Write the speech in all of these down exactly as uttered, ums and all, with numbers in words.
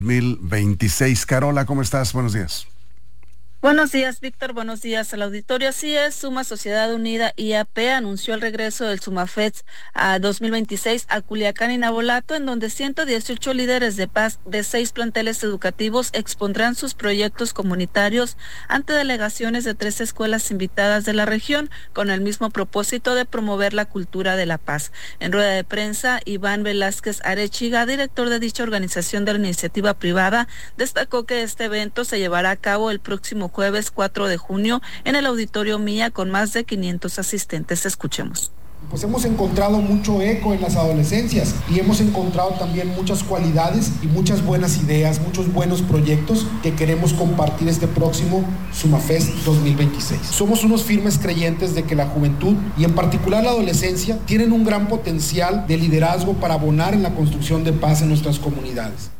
dos mil veintiséis. Carola, ¿cómo estás? Buenos días. Buenos días, Víctor. Buenos días al auditorio. Así es, Suma Sociedad Unida I A P anunció el regreso del SUMAFEST a dos mil veintiséis a Culiacán y Navolato, en donde ciento dieciocho líderes de paz de seis planteles educativos expondrán sus proyectos comunitarios ante delegaciones de tres escuelas invitadas de la región, con el mismo propósito de promover la cultura de la paz. En rueda de prensa, Iván Velázquez Arechiga, director de dicha organización de la iniciativa privada, destacó que este evento se llevará a cabo el próximo jueves cuatro de junio en el Auditorio Mía con más de quinientos asistentes. Escuchemos. Pues hemos encontrado mucho eco en las adolescencias y hemos encontrado también muchas cualidades y muchas buenas ideas, muchos buenos proyectos que queremos compartir este próximo SUMAFEST dos mil veintiséis. Somos unos firmes creyentes de que la juventud y en particular la adolescencia tienen un gran potencial de liderazgo para abonar en la construcción de paz en nuestras comunidades.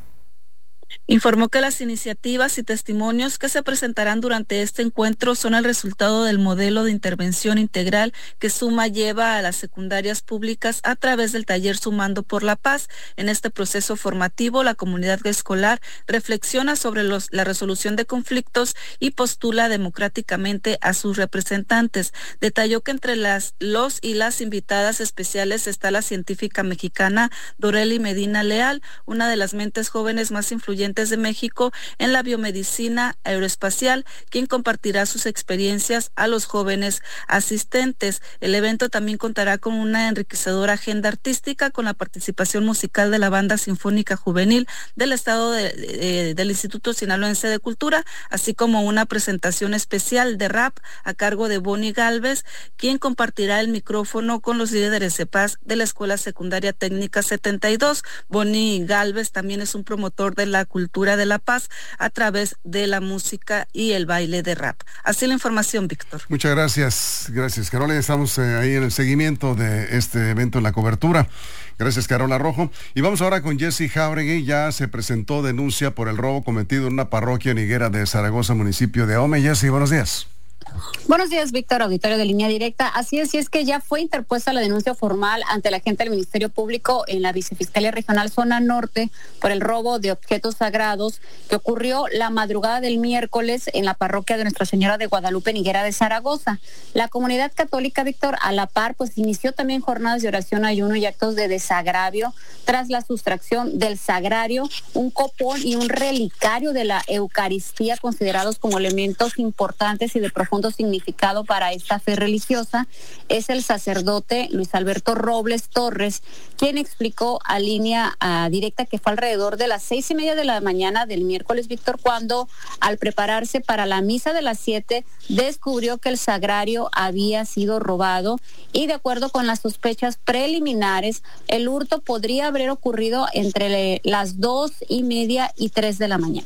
Informó que las iniciativas y testimonios que se presentarán durante este encuentro son el resultado del modelo de intervención integral que Suma lleva a las secundarias públicas a través del taller Sumando por la Paz. En este proceso formativo, la comunidad escolar reflexiona sobre los, la resolución de conflictos y postula democráticamente a sus representantes. Detalló que entre las, los y las invitadas especiales está la científica mexicana Doreli Medina Leal, una de las mentes jóvenes más influyentes de México en la biomedicina aeroespacial, quien compartirá sus experiencias a los jóvenes asistentes. El evento también contará con una enriquecedora agenda artística con la participación musical de la Banda Sinfónica Juvenil del Estado de, de, del Instituto Sinaloense de Cultura, así como una presentación especial de rap a cargo de Bonnie Galvez, quien compartirá el micrófono con los líderes de paz de la Escuela Secundaria Técnica setenta y dos. Bonnie Galvez también es un promotor de la cultura de la paz a través de la música y el baile de rap. Así la información, Víctor. Muchas gracias, gracias Carola. Estamos eh, ahí en el seguimiento de este evento, en la cobertura. Gracias, Carola Rojo. Y vamos ahora con Jessy Jauregui. Ya se presentó denuncia por el robo cometido en una parroquia en Higuera de Zaragoza, municipio de Ahome. Jessy, buenos días. Buenos días, Víctor, auditorio de Línea Directa. Así es, y es que ya fue interpuesta la denuncia formal ante la agente del Ministerio Público en la Vicefiscalía Regional Zona Norte por el robo de objetos sagrados que ocurrió la madrugada del miércoles en la parroquia de Nuestra Señora de Guadalupe en Higuera de Zaragoza. La comunidad católica, Víctor, a la par, pues inició también jornadas de oración, ayuno y actos de desagravio tras la sustracción del sagrario, un copón y un relicario de la Eucaristía, considerados como elementos importantes y de profundo significado para esta fe religiosa. Es el sacerdote Luis Alberto Robles Torres quien explicó a Línea a Directa que fue alrededor de las seis y media de la mañana del miércoles, Víctor, cuando al prepararse para la misa de las siete descubrió que el sagrario había sido robado y de acuerdo con las sospechas preliminares el hurto podría haber ocurrido entre las dos y media y tres de la mañana.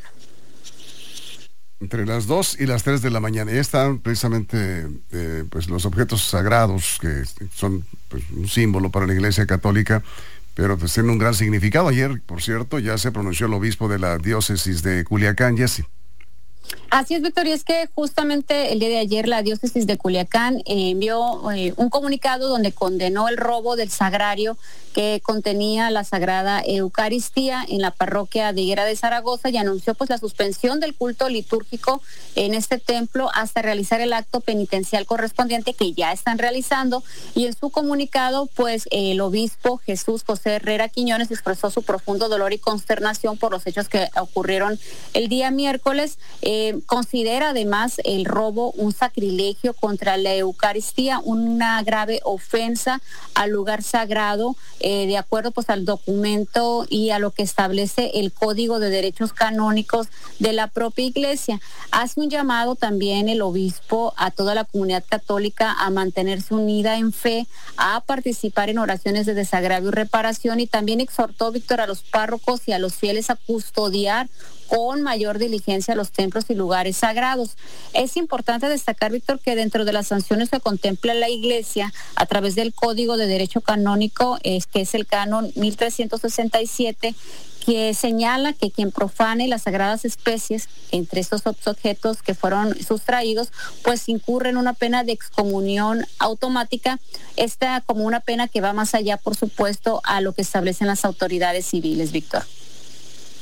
Entre las dos y las tres de la mañana. Y están precisamente eh, pues los objetos sagrados que son pues, un símbolo para la Iglesia Católica, pero pues tienen un gran significado. Ayer, por cierto, ya se pronunció el obispo de la diócesis de Culiacán, Jessy. Así es, Víctor, y es que justamente el día de ayer la diócesis de Culiacán eh, envió eh, un comunicado donde condenó el robo del sagrario que contenía la Sagrada Eucaristía en la parroquia de Higuera de Zaragoza y anunció pues la suspensión del culto litúrgico en este templo hasta realizar el acto penitencial correspondiente que ya están realizando. Y en su comunicado pues el obispo Jesús José Herrera Quiñones expresó su profundo dolor y consternación por los hechos que ocurrieron el día miércoles. Eh, considera además el robo un sacrilegio contra la Eucaristía, una grave ofensa al lugar sagrado, eh, de acuerdo pues al documento y a lo que establece el Código de Derechos Canónicos de la propia Iglesia. Hace un llamado también el obispo a toda la comunidad católica a mantenerse unida en fe, a participar en oraciones de desagravio y reparación, y también exhortó, Víctor, a los párrocos y a los fieles a custodiar con mayor diligencia los templos y lugares sagrados. Es importante destacar, Víctor, que dentro de las sanciones que contempla la Iglesia a través del Código de Derecho Canónico, es que es el canon mil trescientos sesenta y siete, que señala que quien profane las sagradas especies, entre estos objetos que fueron sustraídos, pues incurre en una pena de excomunión automática, esta como una pena que va más allá, por supuesto, a lo que establecen las autoridades civiles, Víctor.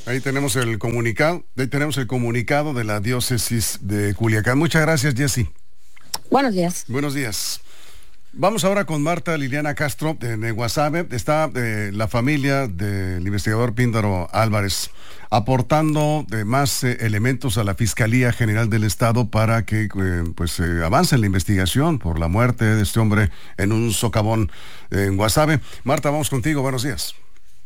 Ahí tenemos el comunicado, ahí tenemos el comunicado de la diócesis de Culiacán. Muchas gracias, Jessy. Buenos días. Buenos días. Vamos ahora con Marta Liliana Castro de Guasave. Está eh, la familia del investigador Píndaro Álvarez aportando de más eh, elementos a la Fiscalía General del Estado para que eh, pues eh, avance en la investigación por la muerte de este hombre en un socavón eh, en Guasave. Marta, vamos contigo. Buenos días.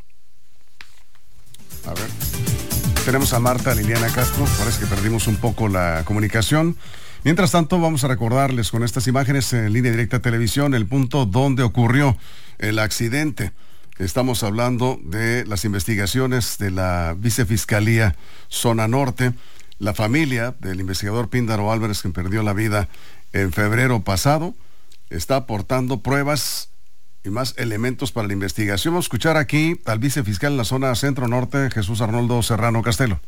A ver, tenemos a Marta Liliana Castro, parece que perdimos un poco la comunicación. Mientras tanto, vamos a recordarles con estas imágenes en Línea Directa Televisión el punto donde ocurrió el accidente. Estamos hablando de las investigaciones de la Vicefiscalía Zona Norte. La familia del investigador Píndaro Álvarez, que perdió la vida en febrero pasado, está aportando pruebas y más elementos para la investigación. Vamos a escuchar aquí al vicefiscal en la zona centro-norte, Jesús Arnoldo Serrano Castelo.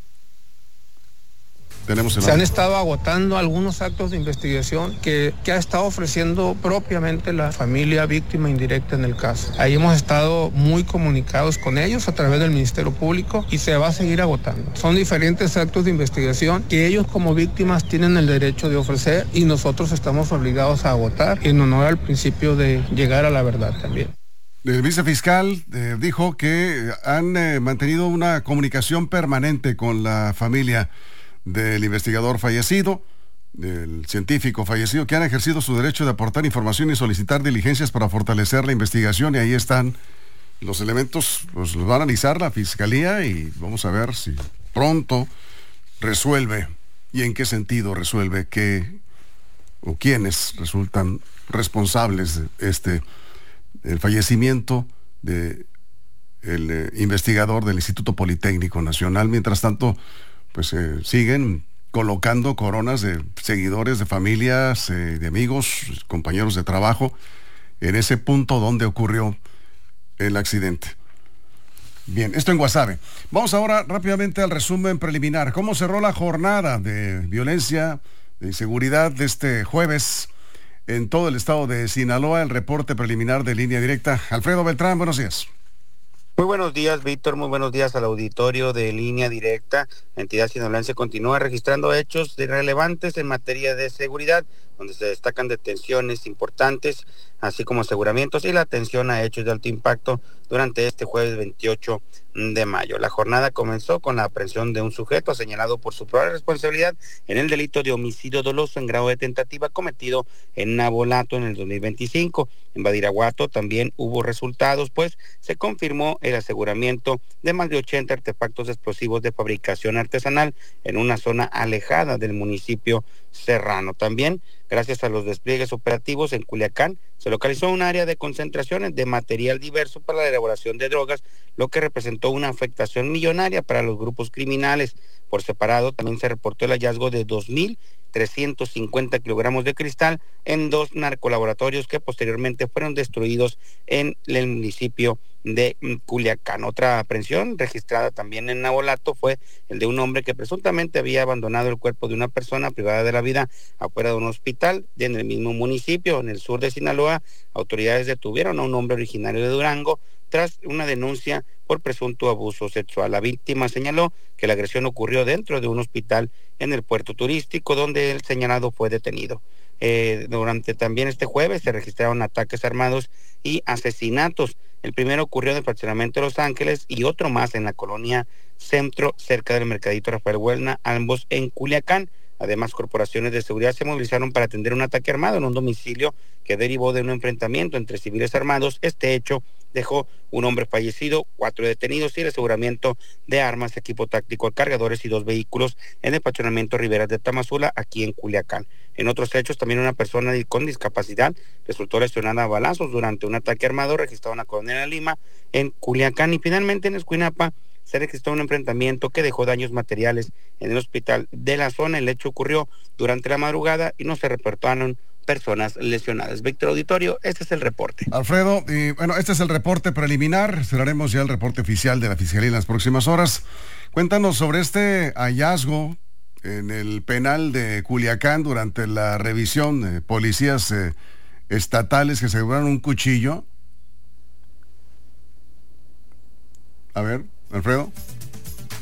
Tenemos el Se han estado agotando algunos actos de investigación que, que ha estado ofreciendo propiamente la familia víctima indirecta en el caso. Ahí hemos estado muy comunicados con ellos a través del Ministerio Público y se va a seguir agotando. Son diferentes actos de investigación que ellos como víctimas tienen el derecho de ofrecer y nosotros estamos obligados a agotar en honor al principio de llegar a la verdad también. El vicefiscal eh, dijo que han eh, mantenido una comunicación permanente con la familia del investigador fallecido, del científico fallecido, que han ejercido su derecho de aportar información y solicitar diligencias para fortalecer la investigación, y ahí están los elementos, pues los va a analizar la Fiscalía y vamos a ver si pronto resuelve y en qué sentido resuelve qué o quiénes resultan responsables de este el fallecimiento de el eh, investigador del Instituto Politécnico Nacional. Mientras tanto, pues eh, siguen colocando coronas de seguidores, de familias, eh, de amigos, compañeros de trabajo, en ese punto donde ocurrió el accidente. Bien, esto en Guasave. Vamos ahora rápidamente al resumen preliminar. ¿Cómo cerró la jornada de violencia, de inseguridad de este jueves en todo el estado de Sinaloa? El reporte preliminar de Línea Directa. Alfredo Beltrán, buenos días. Muy buenos días, Víctor. Muy buenos días al auditorio de Línea Directa. La entidad sinaloense continúa registrando hechos relevantes en materia de seguridad, donde se destacan detenciones importantes, así como aseguramientos y la atención a hechos de alto impacto durante este jueves veintiocho de mayo. La jornada comenzó con la aprehensión de un sujeto señalado por su probable responsabilidad en el delito de homicidio doloso en grado de tentativa cometido en Navolato en el dos mil veinticinco. En Badiraguato también hubo resultados, pues se confirmó el aseguramiento de más de ochenta artefactos explosivos de fabricación artesanal en una zona alejada del municipio serrano. También, gracias a los despliegues operativos en Culiacán, se localizó un área de concentraciones de material diverso para la elaboración de drogas, lo que representó una afectación millonaria para los grupos criminales. Por separado, también se reportó el hallazgo de dos mil trescientos cincuenta kilogramos de cristal en dos narcolaboratorios que posteriormente fueron destruidos en el municipio de Culiacán. Otra aprehensión registrada también en Navolato fue el de un hombre que presuntamente había abandonado el cuerpo de una persona privada de la vida afuera de un hospital en el mismo municipio, en el sur de Sinaloa. Autoridades detuvieron a un hombre originario de Durango tras una denuncia por presunto abuso sexual. La víctima señaló que la agresión ocurrió dentro de un hospital en el puerto turístico, donde el señalado fue detenido. Eh, durante también este jueves se registraron ataques armados y asesinatos. El primero ocurrió en el fraccionamiento de Los Ángeles y otro más en la colonia Centro, cerca del mercadito Rafael Huelna, ambos en Culiacán. Además, corporaciones de seguridad se movilizaron para atender un ataque armado en un domicilio que derivó de un enfrentamiento entre civiles armados. Este hecho dejó un hombre fallecido, cuatro detenidos y el aseguramiento de armas, equipo táctico, cargadores y dos vehículos en el fraccionamiento Riberas de Tamazula, aquí en Culiacán. En otros hechos, también una persona con discapacidad resultó lesionada a balazos durante un ataque armado registrado en la colonia de Lima, en Culiacán. Y finalmente en Escuinapa se registró un enfrentamiento que dejó daños materiales en el hospital de la zona. El hecho ocurrió durante la madrugada y no se reportaron personas lesionadas. Víctor Auditorio, este es el reporte. Alfredo, y bueno, este es el reporte preliminar. Cerraremos ya el reporte oficial de la Fiscalía en las próximas horas. Cuéntanos sobre este hallazgo en el penal de Culiacán durante la revisión de policías eh, estatales que aseguraron un cuchillo. A ver, Alfredo.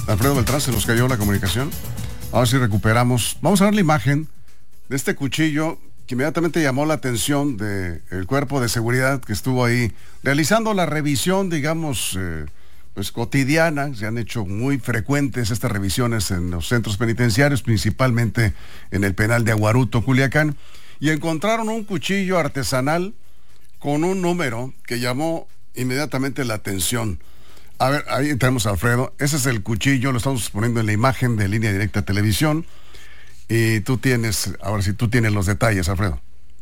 Alfredo Beltrán, se nos cayó la comunicación. Ahora sí recuperamos. Vamos a ver la imagen de este cuchillo que inmediatamente llamó la atención del cuerpo de seguridad que estuvo ahí realizando la revisión, digamos, eh, pues cotidiana. Se han hecho muy frecuentes estas revisiones en los centros penitenciarios, principalmente en el penal de Aguaruto, Culiacán, y encontraron un cuchillo artesanal con un número que llamó inmediatamente la atención. A ver, ahí tenemos a Alfredo. Ese es el cuchillo, lo estamos poniendo en la imagen de Línea Directa Televisión. Y tú tienes, ahora sí, tú tienes los detalles, Alfredo.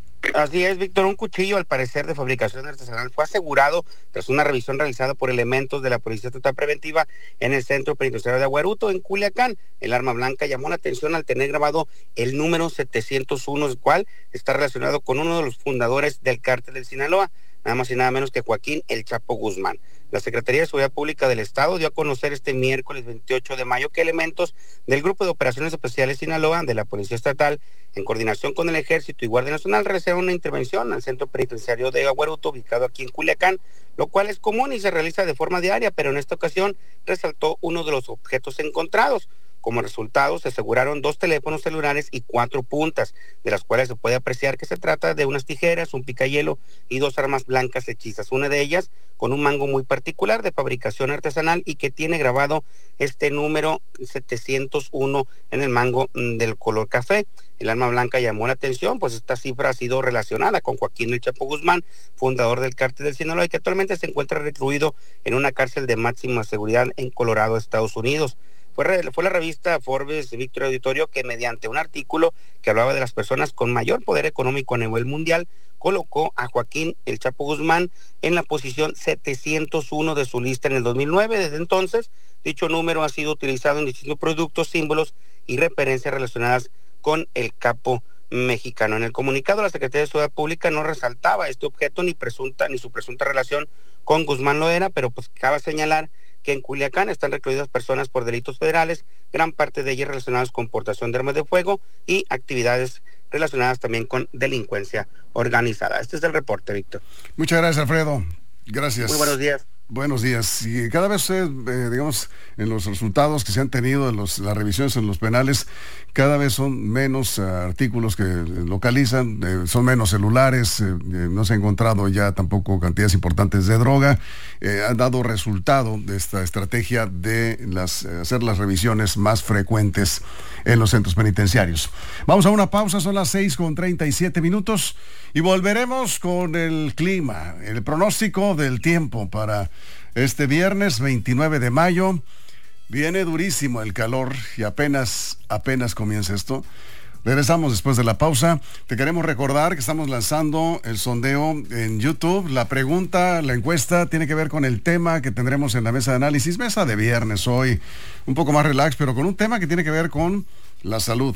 Así es, Víctor, un cuchillo al parecer de fabricación artesanal fue asegurado tras una revisión realizada por elementos de la Policía Estatal Preventiva en el Centro Penitenciario de Aguaruto, en Culiacán. El arma blanca llamó la atención al tener grabado el número setecientos uno, el cual está relacionado con uno de los fundadores del Cártel del Sinaloa, nada más y nada menos que Joaquín El Chapo Guzmán. La Secretaría de Seguridad Pública del Estado dio a conocer este miércoles veintiocho de mayo que elementos del Grupo de Operaciones Especiales Sinaloa de la Policía Estatal, en coordinación con el Ejército y Guardia Nacional, realizaron una intervención al Centro Penitenciario de Aguaruto, ubicado aquí en Culiacán, lo cual es común y se realiza de forma diaria, pero en esta ocasión resaltó uno de los objetos encontrados. Como resultado, se aseguraron dos teléfonos celulares y cuatro puntas, de las cuales se puede apreciar que se trata de unas tijeras, un picahielo y dos armas blancas hechizas. Una de ellas con un mango muy particular de fabricación artesanal y que tiene grabado este número setecientos uno en el mango del color café. El arma blanca llamó la atención, pues esta cifra ha sido relacionada con Joaquín El Chapo Guzmán, fundador del Cártel del Sinaloa, y que actualmente se encuentra recluido en una cárcel de máxima seguridad en Colorado, Estados Unidos. Fue, fue la revista Forbes, Víctor Auditorio, que mediante un artículo que hablaba de las personas con mayor poder económico a nivel mundial, colocó a Joaquín El Chapo Guzmán en la posición setecientos uno de su lista en el dos mil nueve. Desde entonces, dicho número ha sido utilizado en distintos productos, símbolos y referencias relacionadas con el capo mexicano. En el comunicado, la Secretaría de Seguridad Pública no resaltaba este objeto ni presunta ni su presunta relación con Guzmán Loera, pero pues cabe señalar que en Culiacán están recluidas personas por delitos federales, gran parte de ellas relacionadas con portación de armas de fuego y actividades relacionadas también con delincuencia organizada. Este es el reporte, Víctor. Muchas gracias, Alfredo. Gracias. Muy buenos días. Buenos días. Y cada vez, eh, digamos, en los resultados que se han tenido en los, las revisiones en los penales, cada vez son menos uh, artículos que localizan, eh, son menos celulares, eh, eh, no se han encontrado ya tampoco cantidades importantes de droga. Eh, han dado resultado de esta estrategia de las, eh, hacer las revisiones más frecuentes en los centros penitenciarios. Vamos a una pausa, son las seis con treinta y siete minutos y volveremos con el clima, el pronóstico del tiempo para este viernes veintinueve de mayo. Viene durísimo el calor y apenas, apenas comienza esto. Regresamos después de la pausa. Te queremos recordar que estamos lanzando el sondeo en YouTube. La pregunta, la encuesta, tiene que ver con el tema que tendremos en la mesa de análisis. Mesa de viernes hoy, un poco más relax, pero con un tema que tiene que ver con la salud.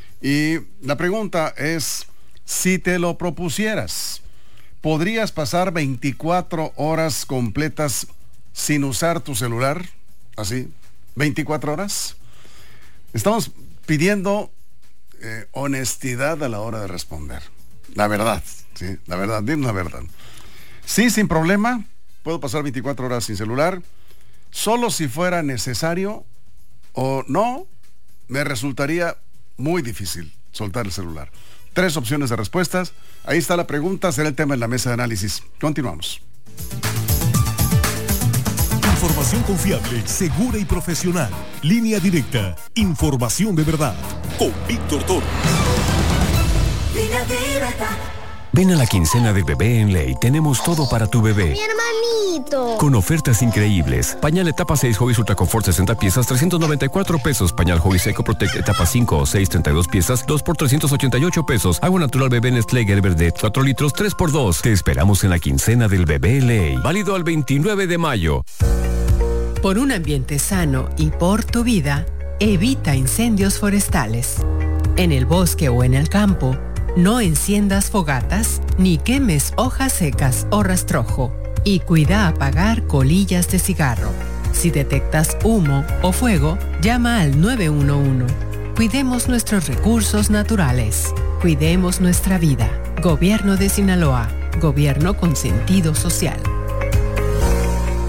Y la pregunta es, si te lo propusieras, ¿podrías pasar veinticuatro horas completas sin usar tu celular? Así, veinticuatro horas. Estamos pidiendo eh, honestidad a la hora de responder. La verdad, sí, la verdad, dime la verdad. Sí, sin problema, puedo pasar veinticuatro horas sin celular, solo si fuera necesario, o no, me resultaría muy difícil soltar el celular. Tres opciones de respuestas. Ahí está la pregunta, será el tema en la mesa de análisis. Continuamos. Información confiable, segura y profesional. Línea Directa. Información de verdad. Con Víctor Toro. Línea Directa. Ven a la quincena del bebé en Ley. Tenemos todo para tu bebé. ¡Mi hermanito! Con ofertas increíbles. Pañal etapa seis Hobbies Ultra Confort sesenta piezas, trescientos noventa y cuatro pesos. Pañal Hobbies Eco Protect etapa cinco o seis, treinta y dos piezas, dos por trescientos ochenta y ocho pesos. Agua natural bebé Nestlé Gerber de cuatro litros, tres por dos. Te esperamos en la quincena del bebé en Ley. Válido al veintinueve de mayo. Por un ambiente sano y por tu vida, evita incendios forestales. En el bosque o en el campo, no enciendas fogatas ni quemes hojas secas o rastrojo. Y cuida apagar colillas de cigarro. Si detectas humo o fuego, llama al nueve uno uno. Cuidemos nuestros recursos naturales. Cuidemos nuestra vida. Gobierno de Sinaloa. Gobierno con sentido social.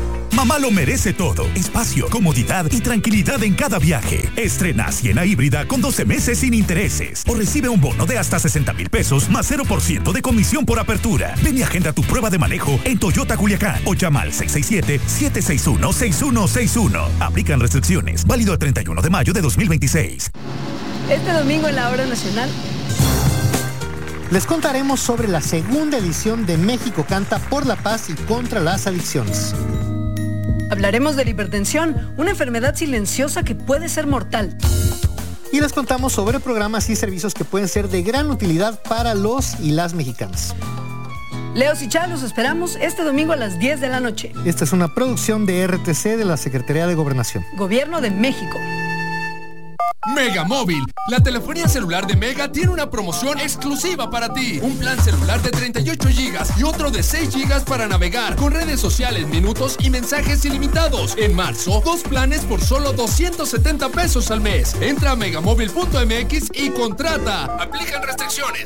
Mamá lo merece todo. Espacio, comodidad y tranquilidad en cada viaje. Estrena Siena híbrida con doce meses sin intereses. O recibe un bono de hasta sesenta mil pesos más cero por ciento de comisión por apertura. Ven y agenda tu prueba de manejo en Toyota Culiacán o llama al seis seis siete, siete seis uno, seis uno seis uno. Aplican restricciones. Válido el treinta y uno de mayo de dos mil veintiséis. Este domingo en la Hora Nacional les contaremos sobre la segunda edición de México Canta por la Paz y contra las Adicciones. Hablaremos de la hipertensión, una enfermedad silenciosa que puede ser mortal. Y les contamos sobre programas y servicios que pueden ser de gran utilidad para los y las mexicanas. Leo y Chá, los esperamos este domingo a las diez de la noche. Esta es una producción de R T C de la Secretaría de Gobernación. Gobierno de México. Mega Móvil, la telefonía celular de Mega tiene una promoción exclusiva para ti. Un plan celular de treinta y ocho gigas y otro de seis gigas para navegar, con redes sociales, minutos y mensajes ilimitados. En marzo, dos planes por solo doscientos setenta pesos al mes. Entra a megamóvil punto m x y contrata. Aplican restricciones.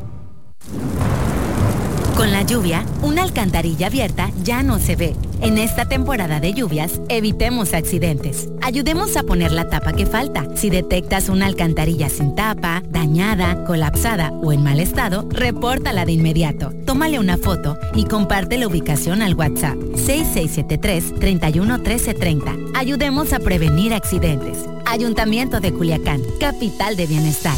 Con la lluvia, una alcantarilla abierta ya no se ve. En esta temporada de lluvias, evitemos accidentes. Ayudemos a poner la tapa que falta. Si detectas una alcantarilla sin tapa, dañada, colapsada o en mal estado, repórtala de inmediato. Tómale una foto y comparte la ubicación al WhatsApp seis seis siete tres, tres uno uno tres tres cero. Ayudemos a prevenir accidentes. Ayuntamiento de Culiacán, capital de bienestar.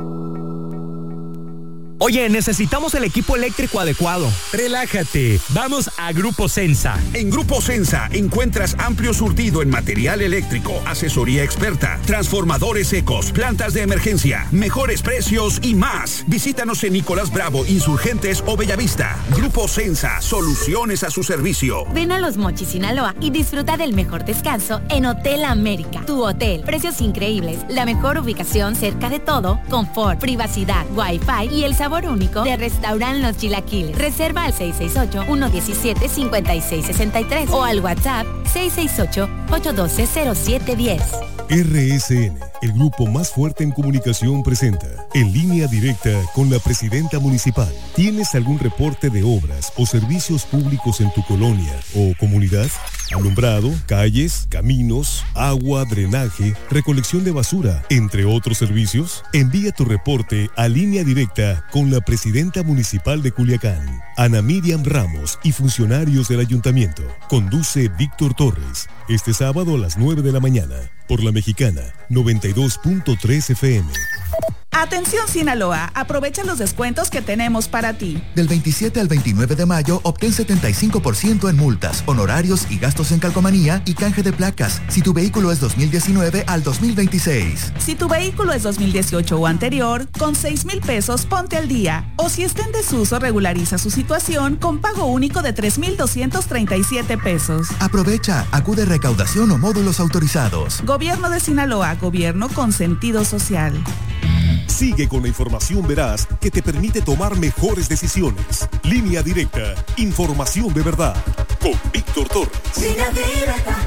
Oye, necesitamos el equipo eléctrico adecuado. Relájate, vamos a Grupo Sensa. En Grupo Sensa encuentras amplio surtido en material eléctrico, asesoría experta, transformadores secos, plantas de emergencia, mejores precios y más. Visítanos en Nicolás Bravo, Insurgentes o Bellavista. Grupo Sensa, soluciones a su servicio. Ven a Los Mochis, Sinaloa y disfruta del mejor descanso en Hotel América. Tu hotel, precios increíbles, la mejor ubicación cerca de todo, confort, privacidad, wifi y el sabor único de Restaurant Los Chilaquiles. Reserva al seis seis ocho, uno uno siete, cinco seis seis tres o al WhatsApp seis seis ocho, ocho uno dos, cero siete uno cero. R S N, el grupo más fuerte en comunicación, presenta En Línea Directa con la Presidenta Municipal. ¿Tienes algún reporte de obras o servicios públicos en tu colonia o comunidad? Alumbrado, calles, caminos, agua, drenaje, recolección de basura, entre otros servicios. Envía tu reporte a Línea Directa con la Presidenta Municipal de Culiacán, Ana Miriam Ramos, y funcionarios del Ayuntamiento. Conduce Víctor Torres. Este sábado a las nueve de la mañana. Por La Mexicana, noventa y dos punto tres F M. Atención Sinaloa, aprovecha los descuentos que tenemos para ti. Del veintisiete al veintinueve de mayo, obtén setenta y cinco por ciento en multas, honorarios y gastos en calcomanía y canje de placas, si tu vehículo es dos mil diecinueve al dos mil veintiséis. Si tu vehículo es dos mil dieciocho o anterior, con seis mil pesos ponte al día. O si está en desuso, regulariza su situación con pago único de tres mil doscientos treinta y siete pesos. Aprovecha, acude a recaudación o módulos autorizados. Gobierno de Sinaloa, gobierno con sentido social. Sigue con la información veraz que te permite tomar mejores decisiones. Línea Directa, información de verdad. Con Víctor Torres. Línea Directa.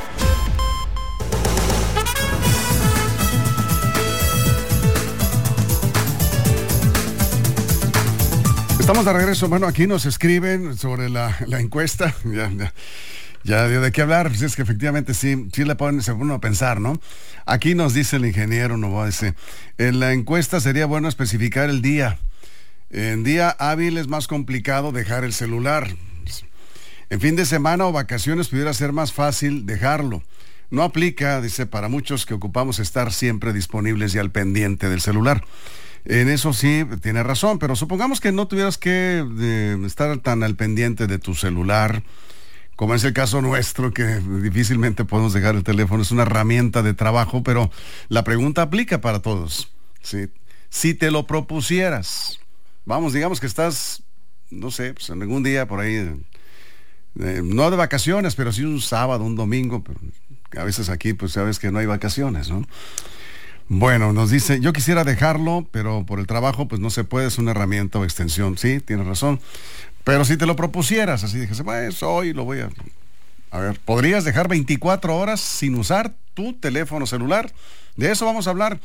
Estamos de regreso. Bueno, aquí nos escriben sobre la, la encuesta. Ya, ya. Ya dio de qué hablar, pues es que efectivamente sí, sí le ponen, se pone a pensar, ¿no? Aquí nos dice el ingeniero Novoa, dice, en la encuesta sería bueno especificar el día. En día hábil es más complicado dejar el celular. En fin de semana o vacaciones pudiera ser más fácil dejarlo. No aplica, dice, para muchos que ocupamos estar siempre disponibles y al pendiente del celular. En eso sí, tiene razón, pero supongamos que no tuvieras que eh, estar tan al pendiente de tu celular, como es el caso nuestro, que difícilmente podemos dejar el teléfono, es una herramienta de trabajo, pero la pregunta aplica para todos. ¿Sí? Si te lo propusieras, vamos, digamos que estás, no sé, pues en algún día por ahí, eh, no de vacaciones, pero sí un sábado, un domingo, pero a veces aquí pues sabes que no hay vacaciones, ¿no? Bueno, nos dice, yo quisiera dejarlo, pero por el trabajo pues no se puede, es una herramienta o extensión. Sí, tienes razón. Pero si te lo propusieras, así dije, pues hoy lo voy a... A ver, ¿podrías dejar veinticuatro horas sin usar tu teléfono celular? De eso vamos a hablar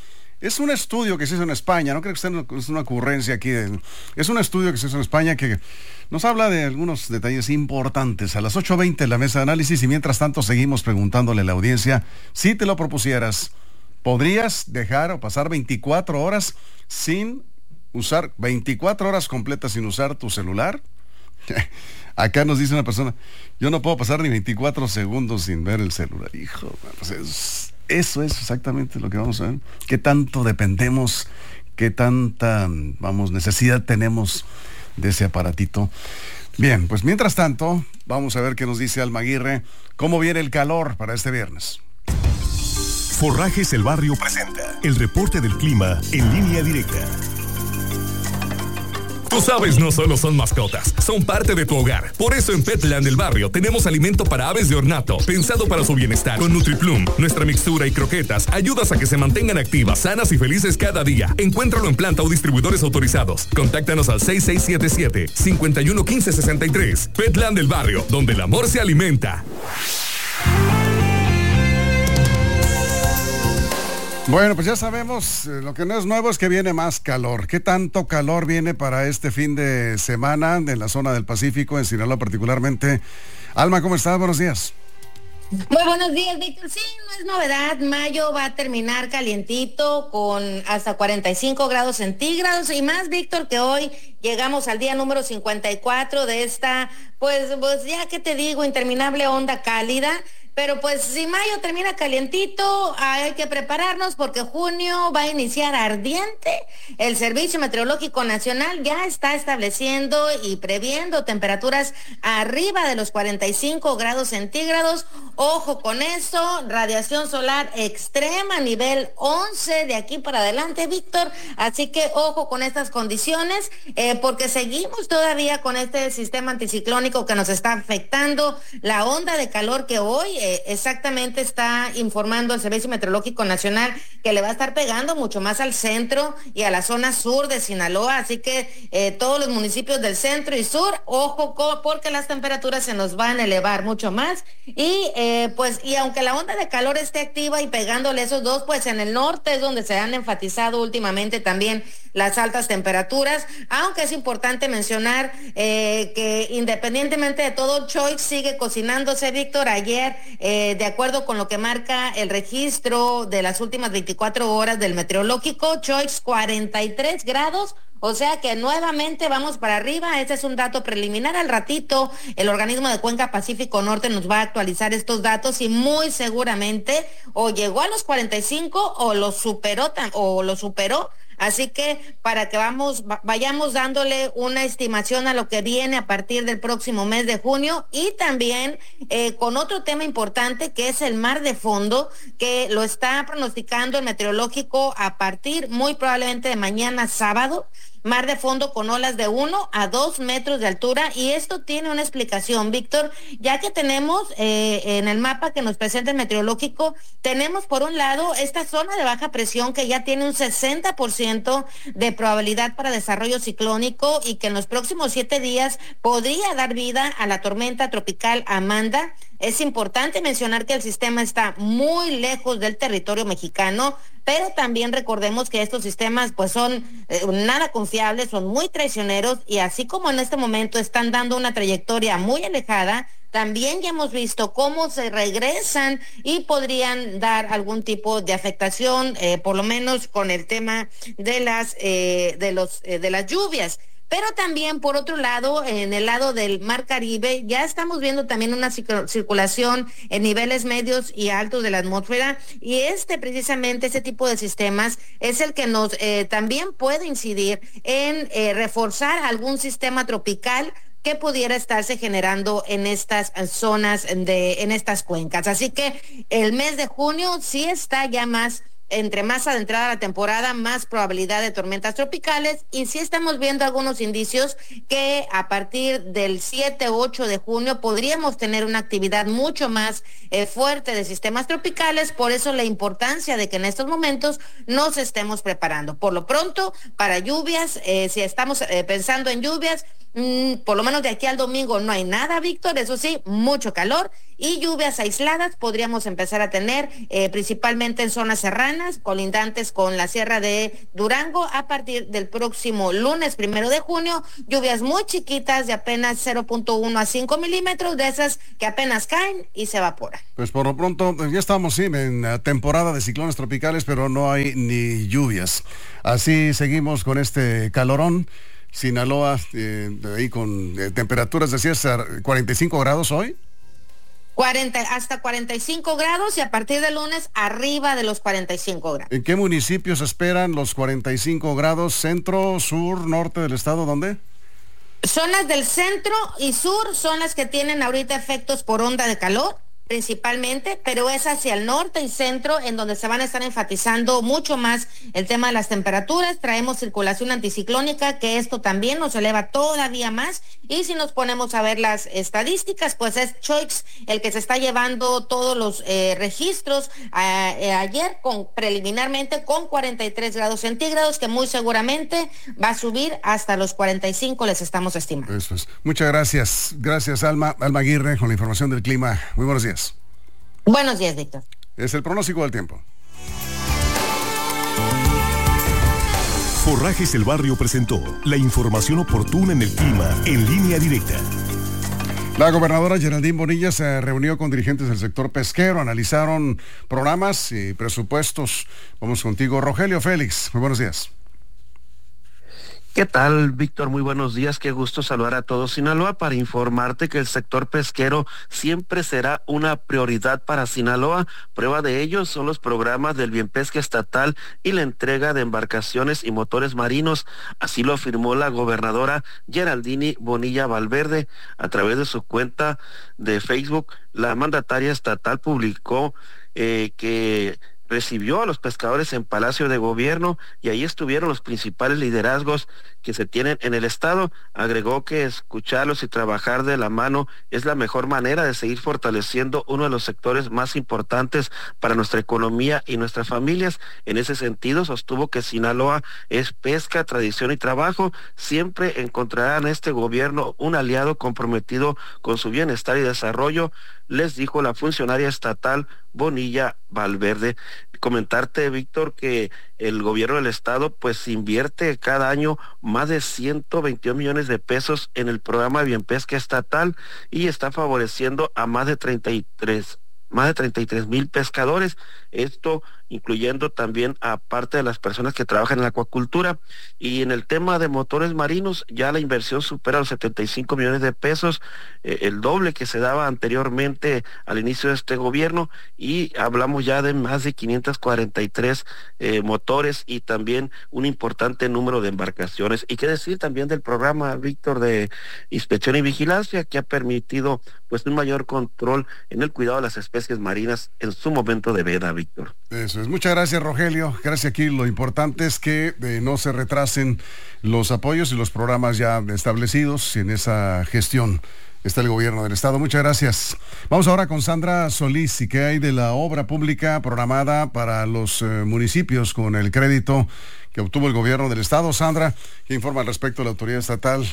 Es un estudio que se hizo en España, no creo que sea una, es una ocurrencia aquí. De, es un estudio que se hizo en España que nos habla de algunos detalles importantes. A las ocho veinte la mesa de análisis, y mientras tanto seguimos preguntándole a la audiencia, si te lo propusieras, ¿podrías dejar o pasar veinticuatro horas sin usar, veinticuatro horas completas sin usar tu celular? Acá nos dice una persona, yo no puedo pasar ni veinticuatro segundos sin ver el celular. Hijo, pues es, eso es exactamente lo que vamos a ver. ¿Qué tanto dependemos? ¿Qué tanta, vamos, necesidad tenemos de ese aparatito? Bien, pues mientras tanto, vamos a ver qué nos dice Alma Aguirre. ¿Cómo viene el calor para este viernes? Forrajes El Barrio presenta el reporte del clima en línea directa. Tus aves no solo son mascotas, son parte de tu hogar. Por eso en Petland El Barrio tenemos alimento para aves de ornato, pensado para su bienestar. Con NutriPlum, nuestra mixtura y croquetas ayudas a que se mantengan activas, sanas y felices cada día. Encuéntralo en planta o distribuidores autorizados. Contáctanos al seis seis siete siete, cinco uno uno, uno cinco seis tres. Petland El Barrio, donde el amor se alimenta. Bueno, pues ya sabemos, eh, lo que no es nuevo es que viene más calor. ¿Qué tanto calor viene para este fin de semana en la zona del Pacífico, en Sinaloa particularmente? Alma, ¿cómo estás? Buenos días. Muy buenos días, Víctor. Sí, no es novedad. Mayo va a terminar calientito con hasta cuarenta y cinco grados centígrados y más, Víctor, que hoy llegamos al día número cincuenta y cuatro de esta, pues, pues ya que te digo, interminable onda cálida. Pero pues si mayo termina calientito, hay que prepararnos porque junio va a iniciar ardiente. El Servicio Meteorológico Nacional ya está estableciendo y previendo temperaturas arriba de los cuarenta y cinco grados centígrados. Ojo con eso, radiación solar extrema, nivel once de aquí para adelante, Víctor. Así que ojo con estas condiciones, eh, porque seguimos todavía con este sistema anticiclónico que nos está afectando. La onda de calor que hoy eh, exactamente está informando el Servicio Meteorológico Nacional que le va a estar pegando mucho más al centro y a la zona sur de Sinaloa. Así que eh, todos los municipios del centro y sur, ojo con, porque las temperaturas se nos van a elevar mucho más. Y eh, pues, y aunque la onda de calor esté activa y pegándole esos dos, pues en el norte es donde se han enfatizado últimamente también las altas temperaturas, aunque es importante mencionar eh, que independientemente de todo, Choix sigue cocinándose, Víctor. Ayer, eh, de acuerdo con lo que marca el registro de las últimas veinticuatro horas del meteorológico, Choix cuarenta y tres grados, o sea que nuevamente vamos para arriba. Ese es un dato preliminar. Al ratito el organismo de Cuenca Pacífico Norte nos va a actualizar estos datos y muy seguramente o llegó a los cuarenta y cinco o lo superó o lo superó. Así que para que vamos, vayamos dándole una estimación a lo que viene a partir del próximo mes de junio y también eh, con otro tema importante que es el mar de fondo, que lo está pronosticando el meteorológico a partir muy probablemente de mañana sábado. Mar de fondo con olas de uno a dos metros de altura, y esto tiene una explicación, Víctor, ya que tenemos eh, en el mapa que nos presenta el meteorológico, tenemos por un lado esta zona de baja presión que ya tiene un sesenta por ciento de probabilidad para desarrollo ciclónico y que en los próximos siete días podría dar vida a la tormenta tropical Amanda. Es importante mencionar que el sistema está muy lejos del territorio mexicano, pero también recordemos que estos sistemas pues son eh, nada confiables, son muy traicioneros, y así como en este momento están dando una trayectoria muy alejada, también ya hemos visto cómo se regresan y podrían dar algún tipo de afectación, eh, por lo menos con el tema de las eh, de los eh, de las lluvias. Pero también, por otro lado, en el lado del Mar Caribe, ya estamos viendo también una circulación en niveles medios y altos de la atmósfera, y este, precisamente, este tipo de sistemas es el que nos eh, también puede incidir en eh, reforzar algún sistema tropical que pudiera estarse generando en estas zonas, de, en estas cuencas. Así que el mes de junio sí está ya más... entre más adentrada la temporada, más probabilidad de tormentas tropicales, y sí estamos viendo algunos indicios que a partir del siete u ocho de junio podríamos tener una actividad mucho más eh, fuerte de sistemas tropicales. Por eso la importancia de que en estos momentos nos estemos preparando. Por lo pronto, para lluvias, eh, si estamos eh, pensando en lluvias, Mm, por lo menos de aquí al domingo no hay nada, Víctor. Eso sí, mucho calor y lluvias aisladas podríamos empezar a tener, eh, principalmente en zonas serranas. Semanas, colindantes con la Sierra de Durango. A partir del próximo lunes, primero de junio, lluvias muy chiquitas de apenas cero punto uno a cinco milímetros, de esas que apenas caen y se evaporan. Pues por lo pronto, ya estamos, sí, en la temporada de ciclones tropicales, pero no hay ni lluvias. Así seguimos con este calorón. Sinaloa, eh, ahí con eh, temperaturas, decías, cuarenta y cinco grados hoy. cuarenta, hasta cuarenta y cinco grados y a partir del lunes arriba de los cuarenta y cinco grados. ¿En qué municipios esperan los cuarenta y cinco grados? ¿Centro, sur, norte del estado? ¿Dónde? Zonas del centro y sur son las que tienen ahorita efectos por onda de calor, principalmente, pero es hacia el norte y centro en donde se van a estar enfatizando mucho más el tema de las temperaturas. Traemos circulación anticiclónica, que esto también nos eleva todavía más, y si nos ponemos a ver las estadísticas, pues es Choix el que se está llevando todos los eh, registros a, eh, ayer con preliminarmente con cuarenta y tres grados centígrados, que muy seguramente va a subir hasta los cuarenta y cinco, les estamos estimando. Eso es. Muchas gracias. Gracias, Alma. Alma Aguirre, con la información del clima. Muy buenos días. Buenos días, Víctor. Es el pronóstico del tiempo. Forrajes El Barrio presentó la información oportuna en el clima en Línea Directa. La gobernadora Geraldine Bonilla se reunió con dirigentes del sector pesquero, analizaron programas y presupuestos. Vamos contigo, Rogelio Félix. Muy buenos días. ¿Qué tal, Víctor? Muy buenos días. Qué gusto saludar a todos Sinaloa para informarte que el sector pesquero siempre será una prioridad para Sinaloa. Prueba de ello son los programas del Bien Pesca Estatal y la entrega de embarcaciones y motores marinos. Así lo afirmó la gobernadora Geraldine Bonilla Valverde. A través de su cuenta de Facebook, la mandataria estatal publicó eh, que recibió a los pescadores en Palacio de Gobierno y ahí estuvieron los principales liderazgos que se tienen en el estado. Agregó que escucharlos y trabajar de la mano es la mejor manera de seguir fortaleciendo uno de los sectores más importantes para nuestra economía y nuestras familias. En ese sentido, sostuvo que Sinaloa es pesca, tradición y trabajo. Siempre encontrarán en este gobierno un aliado comprometido con su bienestar y desarrollo, les dijo la funcionaria estatal Bonilla Valverde. Comentarte, Víctor, que el gobierno del estado pues invierte cada año más de ciento veintidós millones de pesos en el programa de Bien Pesca Estatal y está favoreciendo a más de treinta y tres más de treinta y tres mil pescadores, esto incluyendo también a parte de las personas que trabajan en la acuacultura. Y en el tema de motores marinos, ya la inversión supera los setenta y cinco millones de pesos, eh, el doble que se daba anteriormente al inicio de este gobierno, y hablamos ya de más de quinientos cuarenta y tres eh, motores y también un importante número de embarcaciones. Y qué decir también del programa, Víctor, de inspección y vigilancia, que ha permitido pues un mayor control en el cuidado de las especies marinas en su momento de veda, Víctor. Eso es. Muchas gracias, Rogelio. Gracias. Aquí lo importante es que eh, no se retrasen los apoyos y los programas ya establecidos. En esa gestión está el gobierno del estado. Muchas gracias. Vamos ahora con Sandra Solís. ¿Y qué hay de la obra pública programada para los eh, municipios con el crédito que obtuvo el gobierno del estado? Sandra, ¿qué informa al respecto de la autoridad estatal?